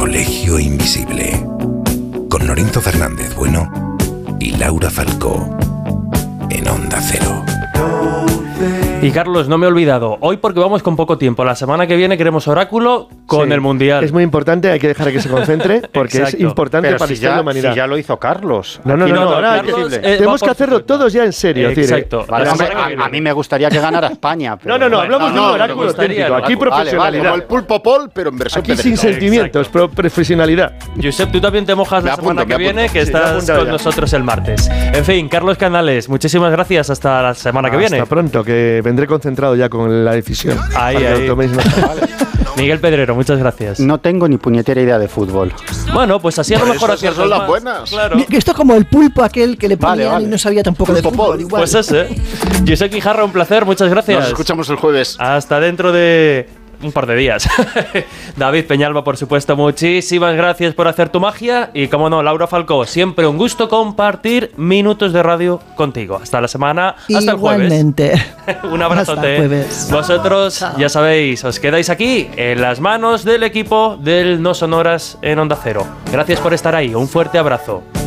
Colegio Invisible, con Lorenzo Fernández Bueno y Laura Falcó, en Onda Cero. Y Carlos, no me he olvidado, hoy porque vamos con poco tiempo, la semana que viene queremos oráculo con el Mundial. Es muy importante, hay que dejar que se concentre, porque es importante para la historia de la humanidad. Si ya lo hizo Carlos. No, ahora Carlos, tenemos que hacerlo todos ya en serio. Exacto. Vale, a mí me gustaría que ganara España. Pero hablamos de un oráculo auténtico. Aquí profesionalidad. Como el Pulpo Paul, pero en versión aquí sin sentimientos, profesionalidad. Josep, tú también te mojas la semana que viene, que estás con nosotros el martes. En fin, Carlos Canales, muchísimas gracias, hasta la semana que viene. Hasta pronto, que vendré concentrado ya con la decisión. Ahí. Miguel Pedrero, muchas gracias. No tengo ni puñetera idea de fútbol. Bueno, pues así a lo mejor esas son las buenas. Claro. Esto es como el pulpo aquel que le ponían y no sabía tampoco de fútbol. Igual. Pues ese. Josep Guijarro, un placer, muchas gracias. Nos escuchamos el jueves. Hasta dentro de un par de días. David Peñalba, por supuesto, muchísimas gracias por hacer tu magia. Y como no, Laura Falcó, siempre un gusto compartir minutos de radio contigo. Hasta la semana, hasta Igualmente. el jueves. Un abrazote. Hasta el jueves. Vosotros, ya sabéis, os quedáis aquí en las manos del equipo del No Sonoras en Onda Cero. Gracias por estar ahí. Un fuerte abrazo.